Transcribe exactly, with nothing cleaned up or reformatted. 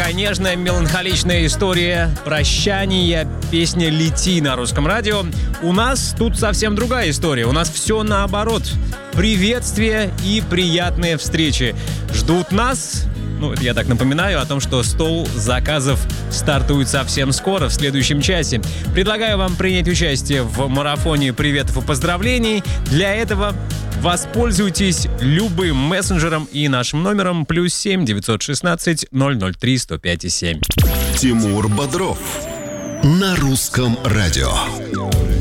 такая нежная, меланхоличная история прощания, песня «Лети» на Русском радио. У нас тут совсем другая история. У нас все наоборот. Приветствия и приятные встречи ждут нас. Ну, я так напоминаю о том, что стол заказов стартует совсем скоро, в следующем часе. Предлагаю вам принять участие в марафоне приветов и поздравлений. Для этого воспользуйтесь любым мессенджером и нашим номером плюс семь девятьсот шестнадцать ноль ноль три сто пять семь. Тимур Бодров на Русском радио.